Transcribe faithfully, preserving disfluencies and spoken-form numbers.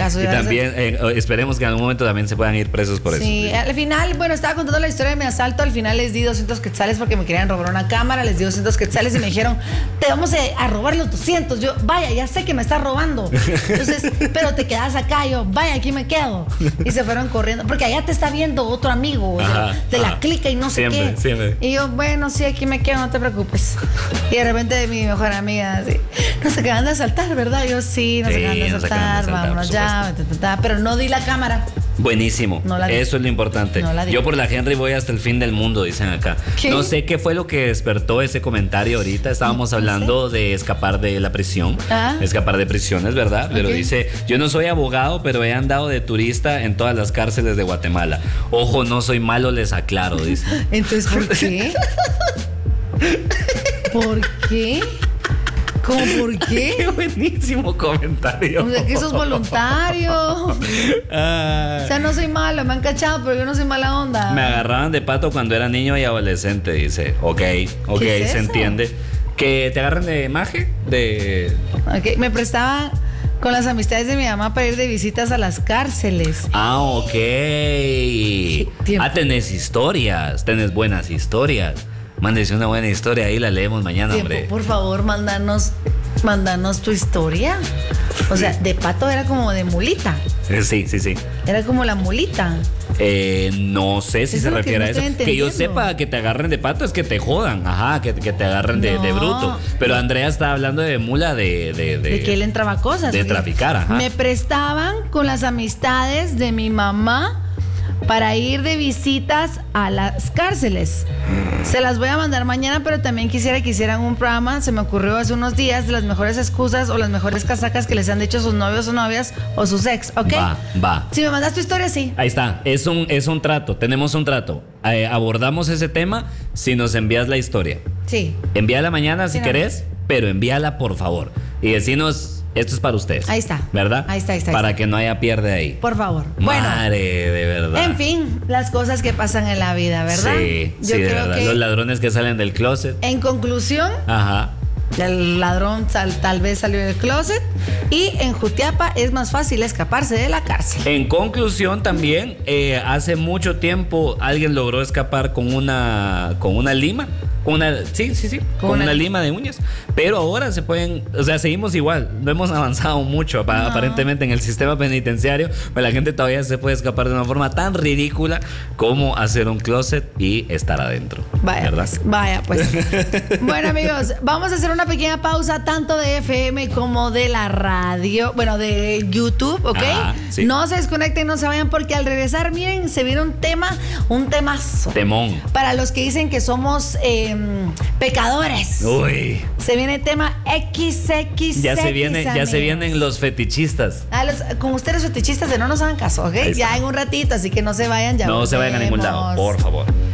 caso. Y también eh, esperemos que en algún momento también se puedan ir presos por sí, eso. Sí, al final, bueno, estaba contando la historia de mi asalto. Al final les di doscientos quetzales porque me querían robar una cámara. Les di doscientos quetzales y me dijeron, te vamos a, a robar los doscientos. Yo, vaya, ya sé que me estás robando. Entonces, pero te quedas acá. Yo, vaya, aquí me quedo. Y se fueron corriendo. Porque allá te está viendo otro amigo Ajá, de, de ajá. la clica y no sé Siempre, qué. siempre. Y yo, bueno, sí, aquí me quedo, no te preocupes. Y de repente mi mejor amiga, así, nos acaban de asaltar, ¿verdad? Yo, sí, nos Sí, acaban de nos asaltar, acaban de asaltar, vámonos por ya. Ta, ta, ta, pero no di la cámara. Buenísimo. No la di. Eso es lo importante. No la di. Yo por la Henry voy hasta el fin del mundo, dicen acá. ¿Qué? No sé qué fue lo que despertó ese comentario ahorita. Estábamos No hablando de escapar de la prisión. Ah. Escapar de prisiones, ¿verdad? Pero Ok. dice, yo no soy abogado, pero he andado de turista en todas las cárceles de Guatemala. Ojo, no soy malo, les aclaro, dice. Entonces, ¿por qué? ¿Por qué? ¿Cómo por Qué qué? buenísimo comentario. O sea, que sos voluntario. Ah. O sea, no soy malo, me han cachado, pero yo no soy mala onda. Me agarraban de pato cuando era niño y adolescente, dice. Ok, ok, ¿Qué es se eso? entiende. Que te agarren de maje, de... Ok, me prestaban con las amistades de mi mamá para ir de visitas a las cárceles. Ah, ok. tiempo. Ah, tenés historias, tenés buenas historias. Mándese una buena historia, ahí la leemos mañana, Tiempo, hombre. por favor, mándanos, mándanos tu historia. O sea, de pato era como de mulita. Eh, Sí, sí, sí. Era como la mulita. Eh, no sé si Eso se es lo que refiere no a eso. estoy Que yo entendiendo. sepa que te agarren de pato es que te jodan. Ajá, que, que te agarren de, No. de bruto. Pero Andrea está hablando de mula de... De, de, De que él entraba a cosas. de porque traficar, ajá. Me prestaban con las amistades de mi mamá para ir de visitas a las cárceles. Se las voy a mandar mañana, pero también quisiera que hicieran un programa, se me ocurrió hace unos días, de las mejores excusas o las mejores casacas que les han dicho sus novios o novias o sus ex, ¿ok? Va, va. Si me mandas tu historia, sí. Ahí está, es un, es un trato, tenemos un trato. Eh, abordamos ese tema si nos envías la historia. Sí. Envíala mañana si Sí, no. querés, pero envíala por favor. Y decinos, esto es para ustedes. Ahí está. ¿Verdad? Ahí está, ahí está, ahí Para está. que no haya pierde ahí. Por favor. Bueno. Madre, de verdad. En fin, las cosas que pasan en la vida, ¿verdad? Sí, Yo sí, de creo verdad. que Los ladrones que salen del closet. en conclusión, Ajá. el ladrón tal, tal vez salió del closet y en Jutiapa es más fácil escaparse de la cárcel. En conclusión también, eh, hace mucho tiempo alguien logró escapar con una, con una lima. Una, sí, sí, sí, con, Con una, una- lima de uñas. Pero ahora se pueden, o sea, seguimos igual. No hemos avanzado mucho apa- No. aparentemente en el sistema penitenciario. Pero la gente todavía se puede escapar de una forma tan ridícula como hacer un closet y estar adentro. Vaya, ¿Verdad? pues, vaya, pues. Bueno, amigos, vamos a hacer una pequeña pausa, tanto de F M como de la radio, bueno, de YouTube, ¿ok? Ajá, sí. No se desconecten, no se vayan, porque al regresar, miren, se viene un tema, un temazo. Temón. Para los que dicen que somos eh, pecadores. Uy. Se viene tema equis equis. Ya se viene, ya se vienen los fetichistas. Ah, los, como ustedes fetichistas de no nos hagan caso, ¿ok? Ahí está. Ya en un ratito, así que no se vayan ya. No se vayan a ningún lado, volvemos. por favor.